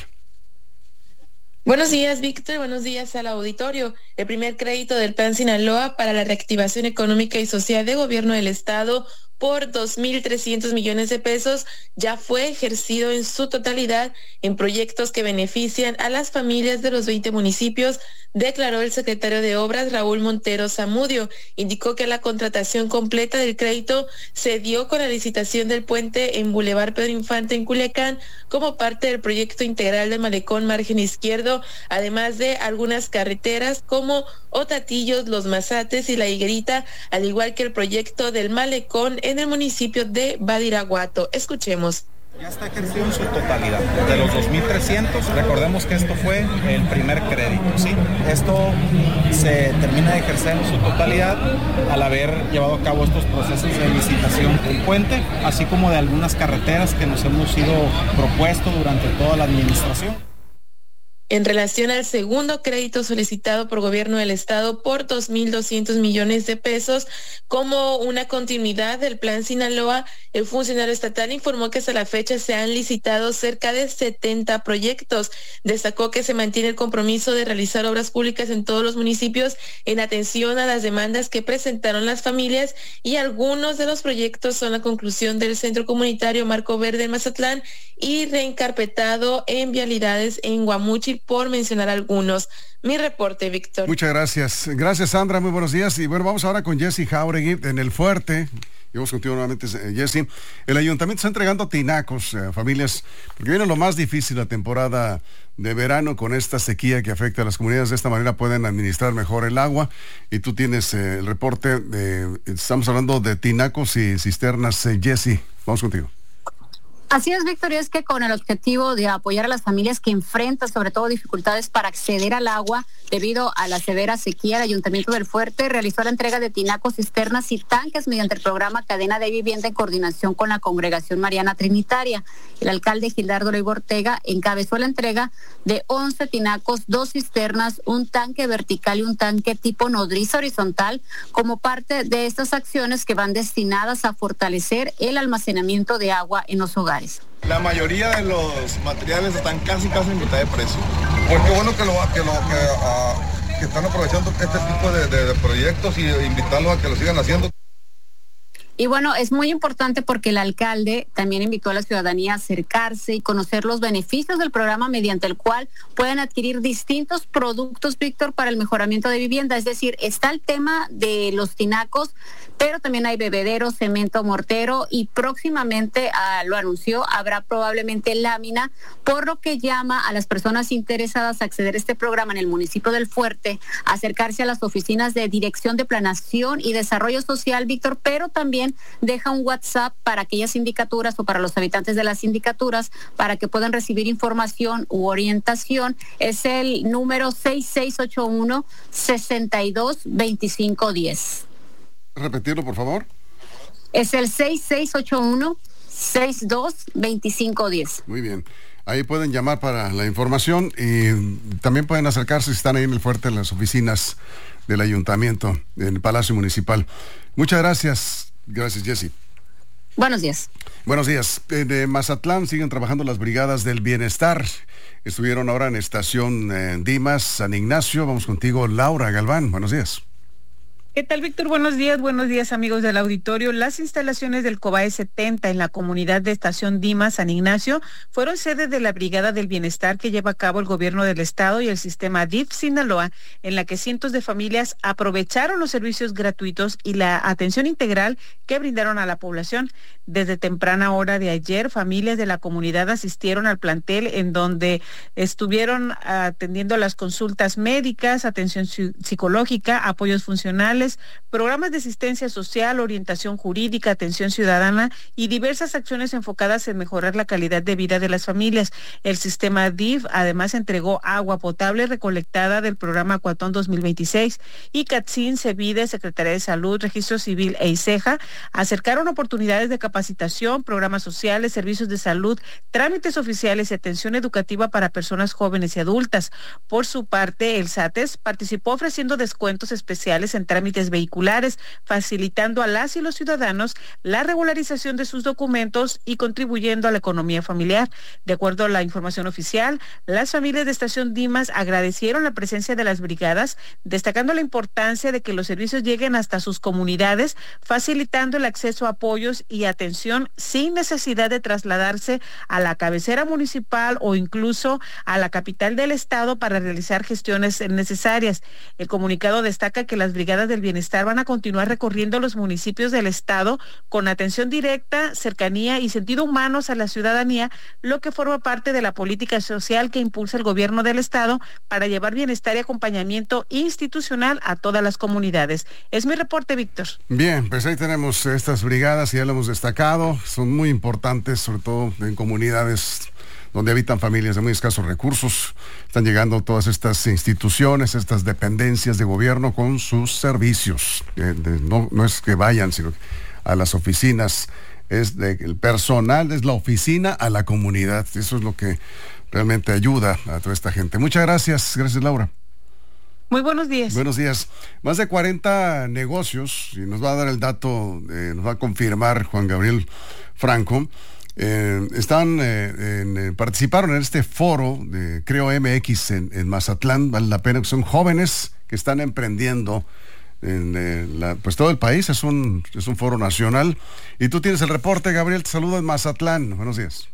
Buenos días, Víctor. Buenos días al auditorio. El primer crédito del Plan Sinaloa para la reactivación económica y social de gobierno del estado por dos mil trescientos millones de pesos ya fue ejercido en su totalidad en proyectos que benefician a las familias de los veinte municipios, declaró el secretario de Obras Raúl Montero Zamudio. Indicó que la contratación completa del crédito se dio con la licitación del puente en Boulevard Pedro Infante en Culiacán como parte del proyecto integral del Malecón Margen Izquierdo, además de algunas carreteras como Otatillos, Los Mazates y La Higuerita, al igual que el proyecto del Malecón en el municipio de Badiraguato. Escuchemos. Ya está ejercido en su totalidad. De los dos mil trescientos, recordemos que esto fue el primer crédito, ¿sí? Esto se termina de ejercer en su totalidad al haber llevado a cabo estos procesos de licitación del puente, así como de algunas carreteras que nos hemos sido propuesto durante toda la administración. en relación al segundo crédito solicitado por gobierno del estado por dos mil doscientos millones de pesos como una continuidad del Plan Sinaloa. El funcionario estatal informó que hasta la fecha se han licitado cerca de setenta proyectos. Destacó que se mantiene el compromiso de realizar obras públicas en todos los municipios en atención a las demandas que presentaron las familias, y algunos de los proyectos son la conclusión del Centro Comunitario Marco Verde en Mazatlán y reencarpetado en vialidades en Guamúchil, por mencionar algunos. Mi reporte, Víctor. Muchas gracias. Gracias, Sandra. Muy buenos días. Y bueno, vamos ahora con Jessy Jauregui en El Fuerte. Y vamos contigo nuevamente, Jessy. El ayuntamiento está entregando tinacos a familias, porque viene lo más difícil, la temporada de verano, con esta sequía que afecta a las comunidades. De esta manera pueden administrar mejor el agua. Y tú tienes eh, el reporte de, estamos hablando de tinacos y cisternas. eh, Jessy, vamos contigo. Así es, Víctor, y es que con el objetivo de apoyar a las familias que enfrentan sobre todo dificultades para acceder al agua debido a la severa sequía, el Ayuntamiento del Fuerte realizó la entrega de tinacos, cisternas y tanques mediante el programa Cadena de Vivienda en coordinación con la Congregación Mariana Trinitaria. El alcalde Gildardo Leiva Ortega encabezó la entrega de once tinacos, dos cisternas, un tanque vertical y un tanque tipo nodriza horizontal como parte de estas acciones que van destinadas a fortalecer el almacenamiento de agua en los hogares. La mayoría de los materiales están casi casi en mitad de precio. Pues qué bueno que lo que lo que, uh, que están aprovechando este tipo de, de, de proyectos y invitarlos a que lo sigan haciendo. Y bueno, es muy importante porque el alcalde también invitó a la ciudadanía a acercarse y conocer los beneficios del programa mediante el cual pueden adquirir distintos productos, Víctor, para el mejoramiento de vivienda. Es decir, está el tema de los tinacos, pero también hay bebederos, cemento, mortero y próximamente, ah, lo anunció, habrá probablemente lámina, por lo que llama a las personas interesadas a acceder a este programa en el municipio del Fuerte, a acercarse a las oficinas de Dirección de Planación y Desarrollo Social, Víctor, pero también deja un WhatsApp para aquellas sindicaturas o para los habitantes de las sindicaturas para que puedan recibir información u orientación. Es el número seis seis ocho uno, seis dos, dos cinco uno cero. Repetirlo, por favor. Es el seis seis ocho uno, seis dos, dos cinco uno cero. Muy bien. Ahí pueden llamar para la información y también pueden acercarse si están ahí en el Fuerte, en las oficinas del ayuntamiento, en el Palacio Municipal. Muchas gracias. Gracias, Jessy. Buenos días. Buenos días. En Mazatlán siguen trabajando las brigadas del bienestar. Estuvieron ahora en estación eh, Dimas, San Ignacio. Vamos contigo, Laura Galván. Buenos días. ¿Qué tal, Víctor? Buenos días, buenos días, amigos del auditorio. Las instalaciones del COBAE setenta en la comunidad de Estación Dimas, San Ignacio, fueron sede de la Brigada del Bienestar que lleva a cabo el gobierno del estado y el sistema D I F Sinaloa, en la que cientos de familias aprovecharon los servicios gratuitos y la atención integral que brindaron a la población. Desde temprana hora de ayer, familias de la comunidad asistieron al plantel en donde estuvieron atendiendo las consultas médicas, atención psicológica, apoyos funcionales, programas de asistencia social, orientación jurídica, atención ciudadana y diversas acciones enfocadas en mejorar la calidad de vida de las familias. El sistema D I F además entregó agua potable recolectada del programa Cuatón dos mil veintiséis y CATSIN, CEVIDE, Secretaría de Salud, Registro Civil e ICEJA acercaron oportunidades de capacitación, programas sociales, servicios de salud, trámites oficiales y atención educativa para personas jóvenes y adultas. Por su parte, el SATES participó ofreciendo descuentos especiales en trámites vehiculares, facilitando a las y los ciudadanos la regularización de sus documentos y contribuyendo a la economía familiar. De acuerdo a la información oficial, las familias de Estación Dimas agradecieron la presencia de las brigadas, destacando la importancia de que los servicios lleguen hasta sus comunidades, facilitando el acceso a apoyos y atención sin necesidad de trasladarse a la cabecera municipal o incluso a la capital del estado para realizar gestiones necesarias. El comunicado destaca que las brigadas del bienestar van a continuar recorriendo los municipios del estado con atención directa, cercanía y sentido humano a la ciudadanía, lo que forma parte de la política social que impulsa el gobierno del estado para llevar bienestar y acompañamiento institucional a todas las comunidades. Es mi reporte, Víctor. Bien, pues ahí tenemos estas brigadas, ya lo hemos destacado, son muy importantes, sobre todo en comunidades donde habitan familias de muy escasos recursos. Están llegando todas estas instituciones, estas dependencias de gobierno con sus servicios. Eh, de, no, no es que vayan, sino a las oficinas. Es de, el personal, es la oficina a la comunidad. Eso es lo que realmente ayuda a toda esta gente. Muchas gracias, gracias Laura. Muy buenos días. Buenos días. Más de cuarenta negocios, y nos va a dar el dato, eh, nos va a confirmar Juan Gabriel Franco, eh, están, eh, en, eh, participaron en este foro de Creo M X en, en Mazatlán. Vale la pena, que son jóvenes que están emprendiendo en eh, la, pues todo el país. Es un, es un foro nacional. Y tú tienes el reporte, Gabriel, te saludo en Mazatlán. Buenos días.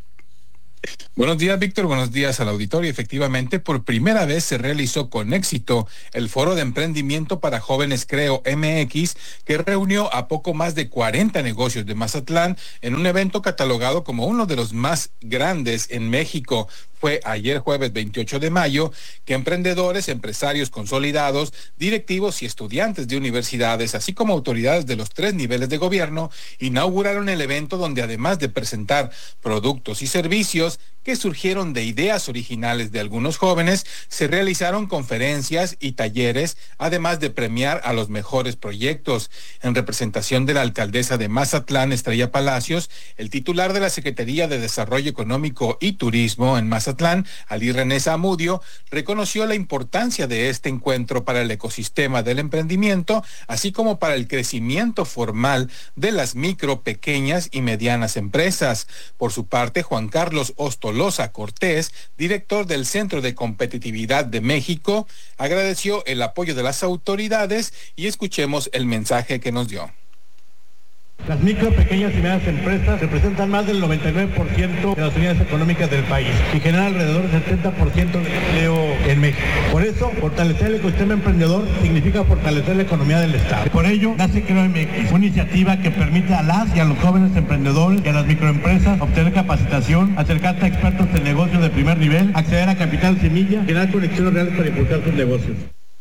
Buenos días, Víctor. Buenos días al auditorio. Efectivamente, por primera vez se realizó con éxito el Foro de Emprendimiento para Jóvenes Creo M X, que reunió a poco más de cuarenta negocios de Mazatlán en un evento catalogado como uno de los más grandes en México. Fue ayer jueves veintiocho de mayo que emprendedores, empresarios consolidados, directivos y estudiantes de universidades, así como autoridades de los tres niveles de gobierno, inauguraron el evento, donde además de presentar productos y servicios que surgieron de ideas originales de algunos jóvenes, se realizaron conferencias y talleres, además de premiar a los mejores proyectos. En representación de la alcaldesa de Mazatlán, Estrella Palacios, el titular de la Secretaría de Desarrollo Económico y Turismo en Mazatlán, Ali René Zamudio, reconoció la importancia de este encuentro para el ecosistema del emprendimiento, así como para el crecimiento formal de las micro, pequeñas y medianas empresas. Por su parte, Juan Carlos Ostoloza Cortés, director del Centro de Competitividad de México, agradeció el apoyo de las autoridades, y escuchemos el mensaje que nos dio. Las micro, pequeñas y medianas empresas representan más del noventa y nueve por ciento de las unidades económicas del país y generan alrededor del setenta por ciento de empleo en México. Por eso, fortalecer el ecosistema emprendedor significa fortalecer la economía del Estado. Por ello, nace Creo M X, una iniciativa que permite a las y a los jóvenes emprendedores y a las microempresas obtener capacitación, acercarse a expertos en negocios de primer nivel, acceder a capital semilla, generar conexiones reales para impulsar sus negocios.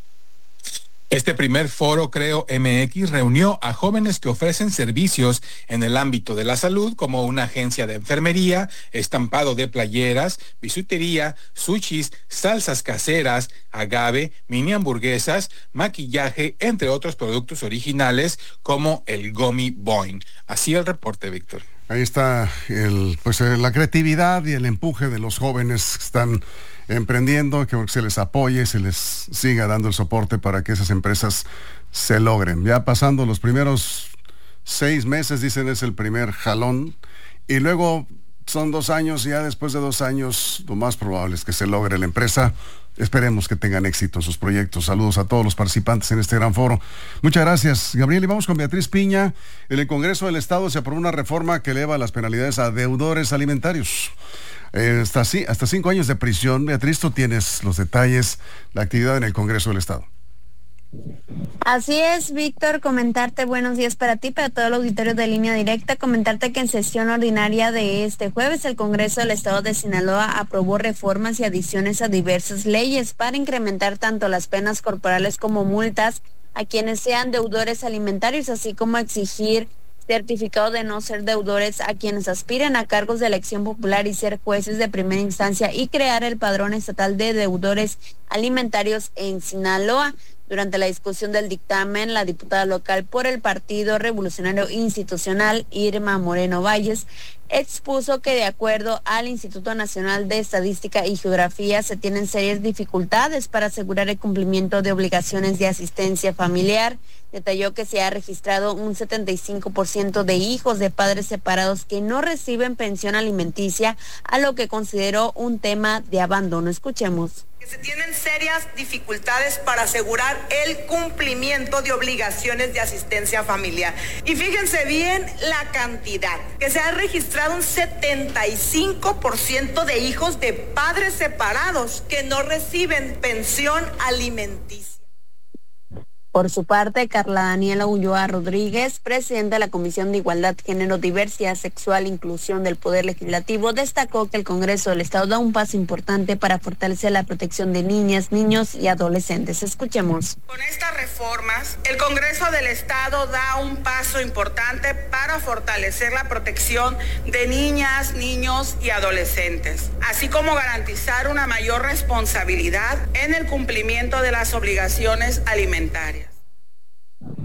Este primer foro Creo M X reunió a jóvenes que ofrecen servicios en el ámbito de la salud, como una agencia de enfermería, estampado de playeras, bisutería, sushis, salsas caseras, agave, mini hamburguesas, maquillaje, entre otros productos originales como el Gummy Boing. Así el reporte, Víctor. Ahí está el, pues, la creatividad y el empuje de los jóvenes que están emprendiendo, que se les apoye, se les siga dando el soporte para que esas empresas se logren. Ya pasando los primeros seis meses, dicen, es el primer jalón, y luego son dos años, y ya después de dos años lo más probable es que se logre la empresa. Esperemos que tengan éxito en sus proyectos. Saludos a todos los participantes en este gran foro. Muchas gracias, Gabriel. Y vamos con Beatriz Piña. En el Congreso del Estado se aprobó una reforma que eleva las penalidades a deudores alimentarios. Eh, hasta, hasta cinco años de prisión. Beatriz, tú tienes los detalles, la actividad en el Congreso del Estado. Así es, Víctor, comentarte buenos días para ti, para todo el auditorio de Línea Directa, comentarte que en sesión ordinaria de este jueves el Congreso del Estado de Sinaloa aprobó reformas y adiciones a diversas leyes para incrementar tanto las penas corporales como multas a quienes sean deudores alimentarios, así como exigir certificado de no ser deudores a quienes aspiren a cargos de elección popular y ser jueces de primera instancia, y crear el padrón estatal de deudores alimentarios en Sinaloa. Durante la discusión del dictamen, la diputada local por el Partido Revolucionario Institucional, Irma Moreno Valles, expuso que de acuerdo al Instituto Nacional de Estadística y Geografía se tienen serias dificultades para asegurar el cumplimiento de obligaciones de asistencia familiar. Detalló que se ha registrado un setenta y cinco por ciento de hijos de padres separados que no reciben pensión alimenticia, a lo que consideró un tema de abandono. Escuchemos. Que se tienen serias dificultades para asegurar el cumplimiento de obligaciones de asistencia familiar. Y fíjense bien la cantidad, que se ha registrado un setenta y cinco por ciento de hijos de padres separados que no reciben pensión alimenticia. Por su parte, Carla Daniela Ulloa Rodríguez, presidenta de la Comisión de Igualdad, Género, Diversidad Sexual e Inclusión del Poder Legislativo, destacó que el Congreso del Estado da un paso importante para fortalecer la protección de niñas, niños y adolescentes. Escuchemos. Con estas reformas, el Congreso del Estado da un paso importante para fortalecer la protección de niñas, niños y adolescentes, así como garantizar una mayor responsabilidad en el cumplimiento de las obligaciones alimentarias.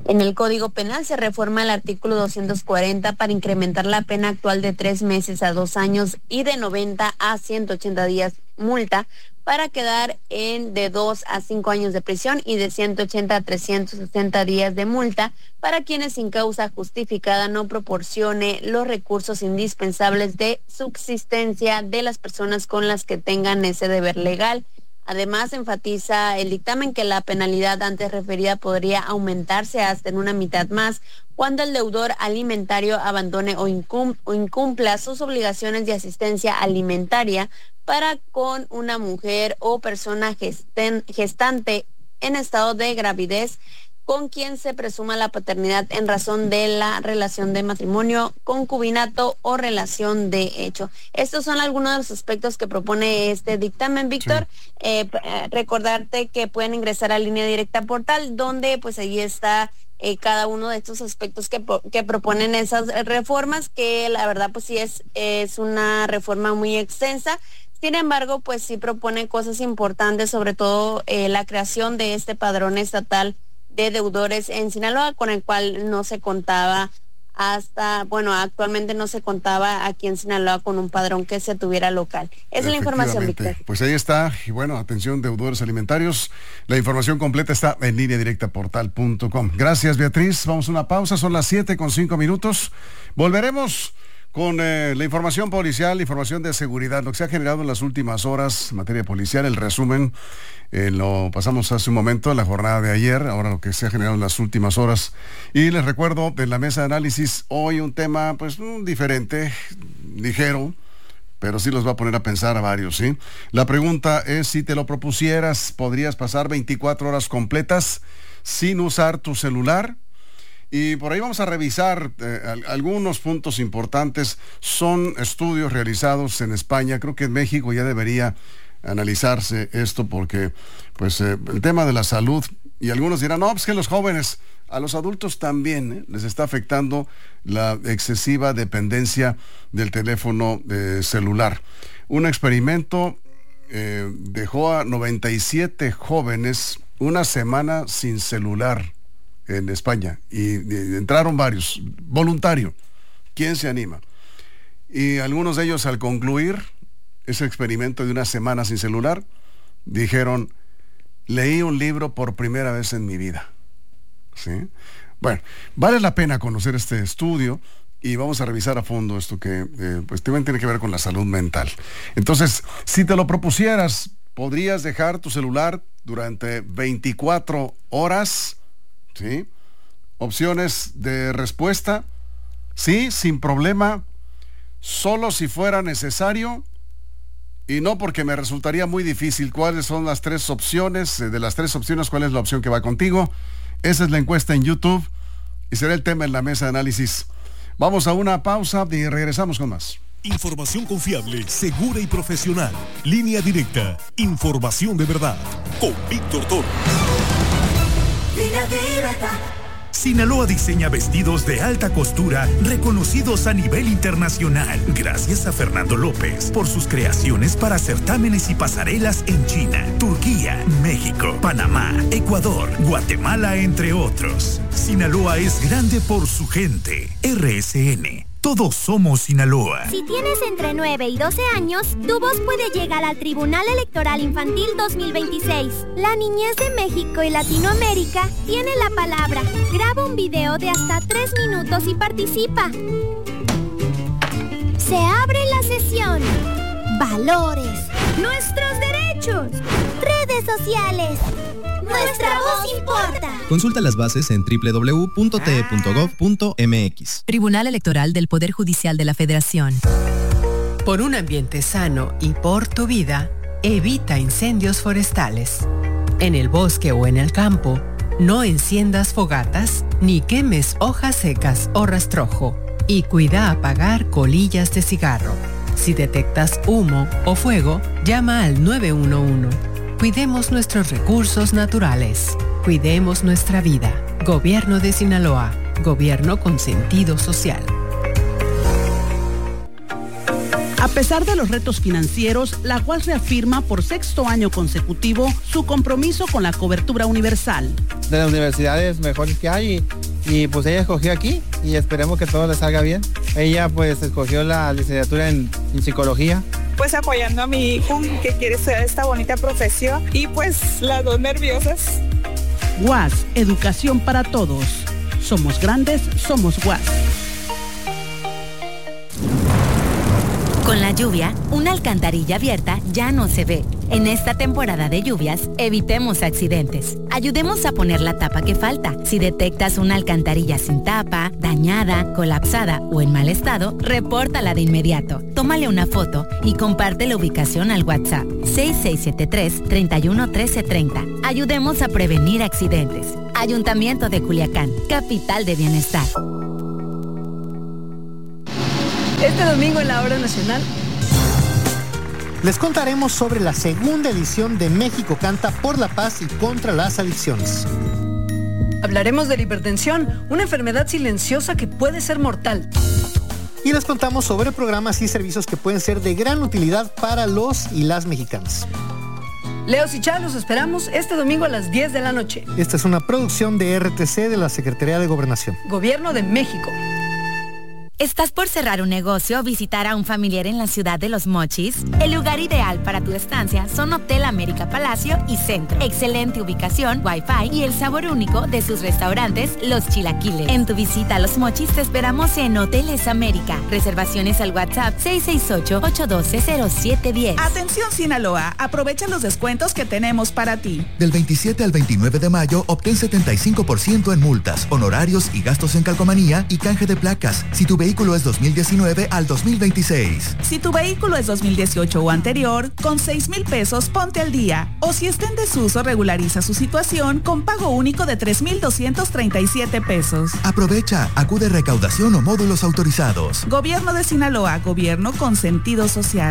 En el Código Penal se reforma el artículo doscientos cuarenta para incrementar la pena actual de tres meses a dos años y de noventa a ciento ochenta días multa para quedar en de dos a cinco años de prisión y de ciento ochenta a trescientos sesenta días de multa para quienes sin causa justificada no proporcione los recursos indispensables de subsistencia de las personas con las que tengan ese deber legal. Además, enfatiza el dictamen que la penalidad antes referida podría aumentarse hasta en una mitad más cuando el deudor alimentario abandone o, incum- o incumpla sus obligaciones de asistencia alimentaria para con una mujer o persona gesten- gestante en estado de gravidez con quien se presuma la paternidad en razón de la relación de matrimonio, concubinato o relación de hecho. Estos son algunos de los aspectos que propone este dictamen, Víctor. Sí. Eh, recordarte que pueden ingresar a Línea Directa Portal, donde pues ahí está eh, cada uno de estos aspectos que, que proponen esas reformas, que la verdad pues sí es, es una reforma muy extensa. Sin embargo, pues sí propone cosas importantes, sobre todo eh, la creación de este padrón estatal de deudores en Sinaloa, con el cual no se contaba hasta, bueno, actualmente no se contaba aquí en Sinaloa con un padrón que se tuviera local. Esa es la información, Víctor. Pues ahí está, y bueno, atención, deudores alimentarios. La información completa está en línea directa portal punto com. Gracias, Beatriz. Vamos a una pausa, son las siete con cinco minutos. Volveremos con eh, la información policial, la información de seguridad, lo que se ha generado en las últimas horas en materia policial, el resumen, eh, lo pasamos hace un momento en la jornada de ayer, ahora lo que se ha generado en las últimas horas. Y les recuerdo, en la mesa de análisis, hoy un tema pues diferente, ligero, pero sí los va a poner a pensar a varios, ¿sí? La pregunta es, si te lo propusieras, ¿podrías pasar veinticuatro horas completas sin usar tu celular? Y por ahí vamos a revisar eh, algunos puntos importantes. Son estudios realizados en España. Creo que en México ya debería analizarse esto porque pues eh, el tema de la salud, y algunos dirán, no, pues que los jóvenes, a los adultos también eh, les está afectando la excesiva dependencia del teléfono eh, celular. Un experimento eh, dejó a noventa y siete jóvenes una semana sin celular en España, y, y entraron varios, voluntario. ¿Quién se anima? Y algunos de ellos, al concluir ese experimento de una semana sin celular, dijeron, leí un libro por primera vez en mi vida. ¿Sí? Bueno, vale la pena conocer este estudio y vamos a revisar a fondo esto que eh, pues también tiene que ver con la salud mental. Entonces, si te lo propusieras, ¿podrías dejar tu celular durante veinticuatro horas? ¿Sí? Opciones de respuesta: sí, sin problema, solo si fuera necesario, y no porque me resultaría muy difícil. ¿Cuáles son las tres opciones? De las tres opciones, ¿cuál es la opción que va contigo? Esa es la encuesta en YouTube y será el tema en la mesa de análisis. Vamos a una pausa y regresamos con más. Información confiable, segura y profesional. Línea Directa, información de verdad, con Víctor Toro. Sinaloa diseña vestidos de alta costura reconocidos a nivel internacional gracias a Fernando López por sus creaciones para certámenes y pasarelas en China, Turquía, México, Panamá, Ecuador, Guatemala, entre otros. Sinaloa es grande por su gente. R S N. Todos somos Sinaloa. Si tienes entre nueve y doce años, tu voz puede llegar al Tribunal Electoral Infantil dos mil veintiséis. La niñez de México y Latinoamérica tiene la palabra. Graba un video de hasta tres minutos y participa. Se abre la sesión. Valores. Nuestros derechos. Redes sociales. Nuestra voz importa. Consulta las bases en doble u doble u doble u punto t e punto gov punto m x. Tribunal Electoral del Poder Judicial de la Federación. Por un ambiente sano y por tu vida, evita incendios forestales. En el bosque o en el campo, no enciendas fogatas ni quemes hojas secas o rastrojo. Y cuida apagar colillas de cigarro. Si detectas humo o fuego, llama al nueve uno uno. Cuidemos nuestros recursos naturales. Cuidemos nuestra vida. Gobierno de Sinaloa. Gobierno con sentido social. A pesar de los retos financieros, la U A S reafirma por sexto año consecutivo su compromiso con la cobertura universal. De las universidades mejores que hay y, y pues ella escogió aquí y esperemos que todo le salga bien. Ella pues escogió la licenciatura en, en psicología. Pues apoyando a mi hija que quiere estudiar esta bonita profesión y pues las dos nerviosas. U A S, educación para todos. Somos grandes, somos U A S. Con la lluvia, una alcantarilla abierta ya no se ve. En esta temporada de lluvias, evitemos accidentes. Ayudemos a poner la tapa que falta. Si detectas una alcantarilla sin tapa, dañada, colapsada o en mal estado, repórtala de inmediato. Tómale una foto y comparte la ubicación al WhatsApp seis seis siete tres, tres uno uno tres tres cero. Ayudemos a prevenir accidentes. Ayuntamiento de Culiacán, capital de bienestar. Este domingo en la Hora Nacional les contaremos sobre la segunda edición de México Canta por la Paz y contra las adicciones. Hablaremos de la hipertensión, una enfermedad silenciosa que puede ser mortal. Y les contamos sobre programas y servicios que pueden ser de gran utilidad para los y las mexicanas. Leos y Chá, los esperamos este domingo a las diez de la noche. Esta es una producción de R T C de la Secretaría de Gobernación. Gobierno de México. ¿Estás por cerrar un negocio o visitar a un familiar en la ciudad de Los Mochis? El lugar ideal para tu estancia son Hotel América Palacio y Centro. Excelente ubicación, wifi y el sabor único de sus restaurantes, Los Chilaquiles. En tu visita a Los Mochis te esperamos en Hoteles América. Reservaciones al WhatsApp seis seis ocho, ocho uno dos, cero siete uno cero. Atención Sinaloa, aprovecha los descuentos que tenemos para ti. Del veintisiete al veintinueve de mayo, obtén setenta y cinco por ciento en multas, honorarios y gastos en calcomanía y canje de placas. Si tu vehículo es dos mil diecinueve al dos mil veintiséis. Si tu vehículo es dos mil dieciocho o anterior, con seis mil pesos ponte al día. O si está en desuso, regulariza su situación con pago único de tres mil doscientos treinta y siete pesos. Aprovecha, acude a recaudación o módulos autorizados. Gobierno de Sinaloa, gobierno con sentido social.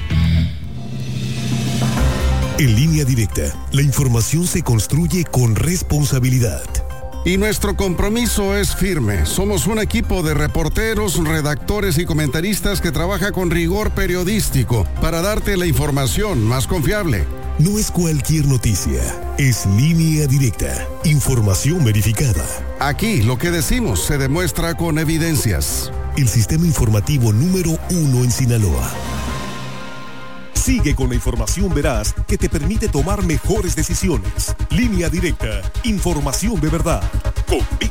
En Línea Directa, la información se construye con responsabilidad. Y nuestro compromiso es firme. Somos un equipo de reporteros, redactores y comentaristas que trabaja con rigor periodístico para darte la información más confiable. No es cualquier noticia, es Línea Directa, información verificada. Aquí lo que decimos se demuestra con evidencias. El sistema informativo número uno en Sinaloa. Sigue con la información veraz que te permite tomar mejores decisiones. Línea Directa, información de verdad. Con